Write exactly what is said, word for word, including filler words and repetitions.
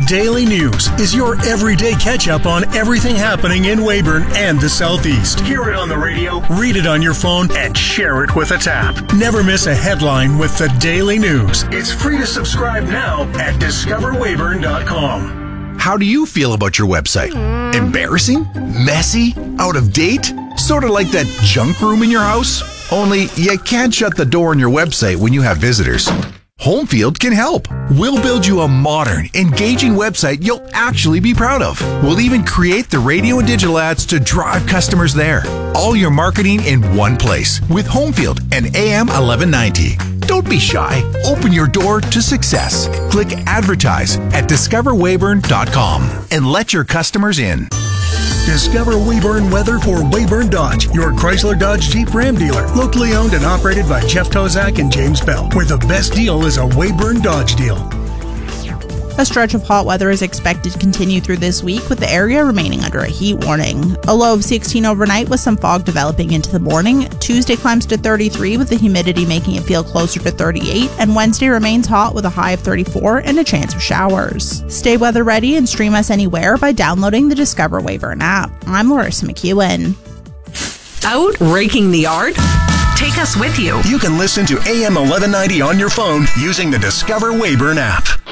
Daily News is your everyday catch-up on everything happening in Weyburn and the Southeast. Hear it on the radio, read it on your phone, and share it with a tap. Never miss a headline with the Daily News. It's free to subscribe now at discover weyburn dot com. How do you feel about your website? Embarrassing? Messy? Out of date? Sort of like that junk room in your house? Only you can't shut the door on your website when you have visitors. Homefield can help. We'll build you a modern, engaging website you'll actually be proud of. We'll even create the radio and digital ads to drive customers there. All your marketing in one place with Homefield and A M eleven ninety. Don't be shy. Open your door to success. Click advertise at discover weyburn dot com and let your customers in. Discover Weyburn weather for Weyburn Dodge, your Chrysler Dodge Jeep Ram dealer. Locally owned and operated by Jeff Tozak and James Bell, where the best deal is a Weyburn Dodge deal. A stretch of hot weather is expected to continue through this week, with the area remaining under a heat warning. A low of sixteen overnight with some fog developing into the morning. Tuesday climbs to thirty-three with the humidity making it feel closer to thirty-eight, and Wednesday remains hot with a high of thirty-four and a chance of showers. Stay weather ready and stream us anywhere by downloading the Discover Weyburn app. I'm Larissa McEwen. Out raking the yard? Take us with you. You can listen to A M eleven ninety on your phone using the Discover Weyburn app.